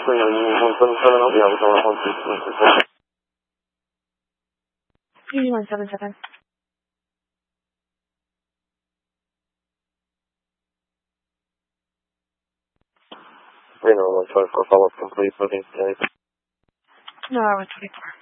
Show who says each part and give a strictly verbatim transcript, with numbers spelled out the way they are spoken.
Speaker 1: くのに、本当にそれの、いや、僕は本当にすごいです。
Speaker 2: three one seven seven.
Speaker 1: You know, my choice for follow-up complete, looking today.
Speaker 2: No, I was twenty-four.